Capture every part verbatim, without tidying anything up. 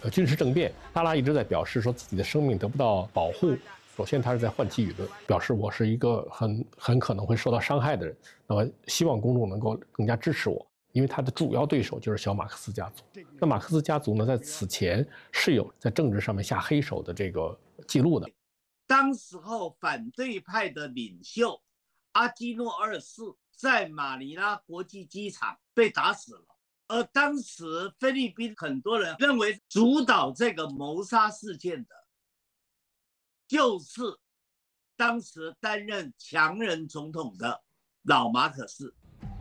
个军事政变。沙拉一直在表示说自己的生命得不到保护。首先，他是在唤起舆论，表示我是一个很很可能会受到伤害的人。那么，希望公众能够更加支持我，因为他的主要对手就是小马克思家族。那马克思家族呢，在此前是有在政治上面下黑手的这个记录的。 当时候反对派的领袖阿基诺二世在马尼拉国际机场被打死了，而当时菲律宾很多人认为主导这个谋杀事件的，就是当时担任强人总统的老马可斯。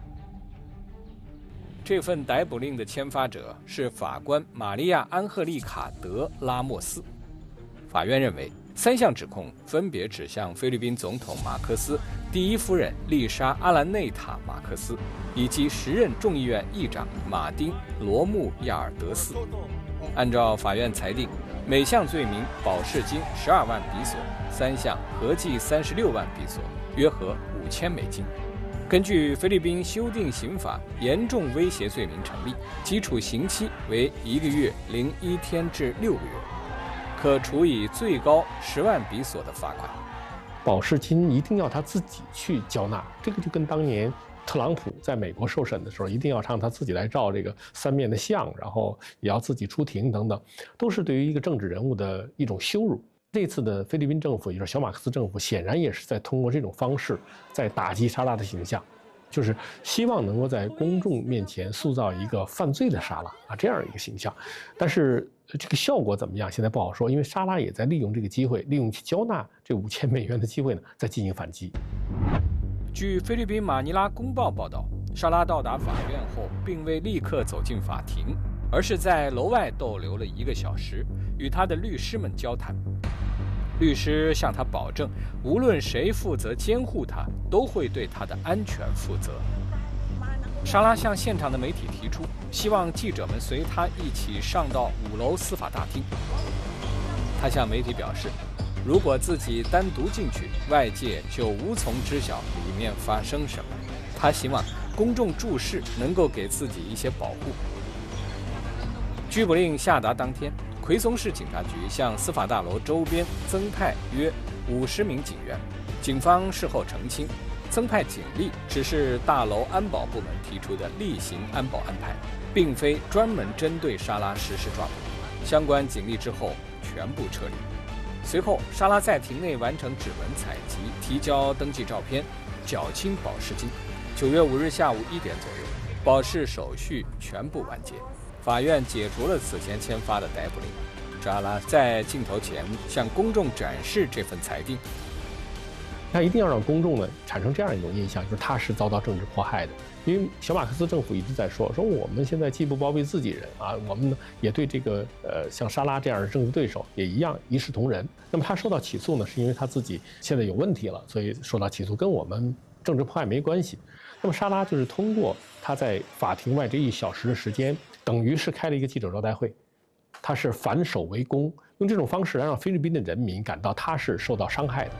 这份逮捕令的签发者是法官玛利亚·安赫利卡·德拉莫斯。法院认为，三项指控分别指向菲律宾总统马克思、第一夫人丽莎·阿兰内塔·马克思以及时任众议院议长马丁·罗穆亚尔德斯。按照法院裁定，每项罪名保释金十二万比索，三项合计三十六万比索，约合五千美金。根据菲律宾修订刑法，严重威胁罪名成立，基础刑期为一个月零一天至六个月，可处以最高十万比索的罚款。 保释金一定要他自己去交纳，这个就跟当年特朗普在美国受审的时候，一定要让他自己来照这个三面的相，然后也要自己出庭等等，都是对于一个政治人物的一种羞辱。这次的菲律宾政府，也就是小马克思政府，显然也是在通过这种方式在打击沙拉的形象，就是希望能够在公众面前塑造一个犯罪的沙拉啊这样一个形象。但是这个效果怎么样，现在不好说，因为沙拉也在利用这个机会，利用去交纳这五千美元的机会呢，在进行反击。 据菲律宾马尼拉公报报道，沙拉到达法院后，并未立刻走进法庭，而是在楼外逗留了一个小时，与他的律师们交谈。律师向他保证，无论谁负责监护他，都会对他的安全负责。沙拉向现场的媒体提出，希望记者们随他一起上到五楼司法大厅。他向媒体表示，如果自己单独进去，外界就无从知晓里面发生什么。他希望公众注视能够给自己一些保护。拘捕令下达当天，奎松市警察局向司法大楼周边增派约五十名警员。警方事后澄清，增派警力只是大楼安保部门提出的例行安保安排，并非专门针对沙拉实施抓捕。相关警力之后全部撤离。随后，沙拉在庭内完成指纹采集，提交登记照片，缴清保释金。九月五日下午一点左右，保释手续全部完结。法院解除了此前签发的逮捕令。沙拉在镜头前向公众展示这份裁定。 他一定要让公众呢产生这样一种印象，就是他是遭到政治迫害的。因为小马克思政府一直在说，说我们现在既不包庇自己人啊，我们呢也对这个呃像沙拉这样的政治对手也一样一视同仁。那么他受到起诉呢，是因为他自己现在有问题了，所以受到起诉，跟我们政治迫害没关系。那么沙拉就是通过他在法庭外这一小时的时间，等于是开了一个记者招待会，他是反守为攻，用这种方式来让菲律宾的人民感到他是受到伤害的。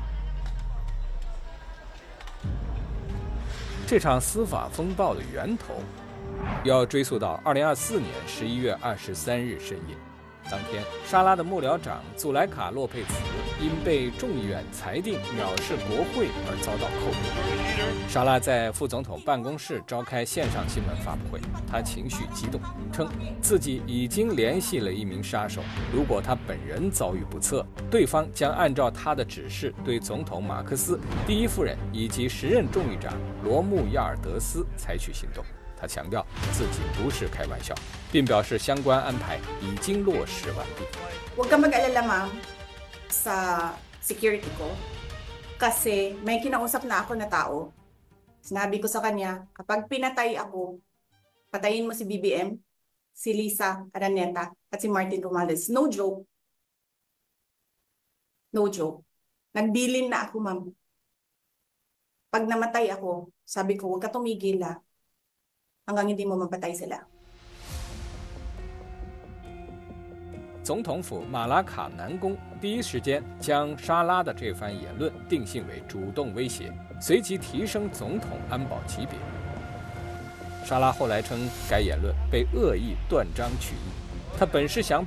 这场司法风暴的源头要追溯到二零二四年十一月二十三日深夜。当天，沙拉的幕僚长祖莱卡·洛佩茨因被众议院裁定藐视国会而遭到扣留。沙拉在副总统办公室召开线上新闻发布会，他情绪激动，称自己已经联系了一名杀手，如果他本人遭遇不测，对方将按照他的指示对总统马克思、第一夫人以及时任众议长罗穆亚尔德斯采取行动。他强调自己不是开玩笑，并表示相关安排已经落实完毕。 Huwag kang mag-alala, ma'am, sa security ko. Kasi may kinausap na ako na tao. Sinabi ko sa kanya, kapag pinatay ako, patayin mo si B B M, si Lisa Araneta, at si Martin Romales. No joke. No joke. Nagbilin na ako, ma'am. Pag namatay ako, sabi ko, huwag ka tumigil, ha. hanggang hindi mo mapatay sila. 总统府马拉卡南宫第一时间将沙拉的这番言论定性为主动威胁，随即提升总统安保级别。沙拉后来称该言论被恶意断章取义，他本是想